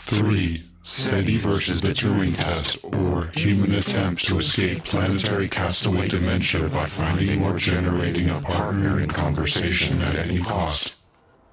3. SETI versus the Turing Test, or human attempt to escape planetary castaway dementia by finding or generating a partner in conversation at any cost.